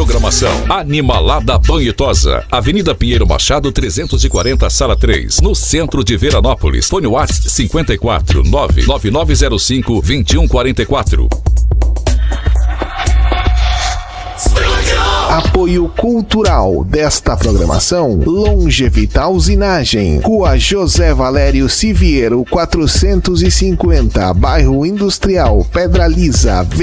Programação: Animalada Banho e Tosa, Avenida Pinheiro Machado 340, Sala 3, no centro de Veranópolis. Fone WhatsApp 54 99905 2144. Apoio cultural desta programação: Longevita Usinagem, Rua José Valério Siviero 450, Bairro Industrial, Pedra Lisa,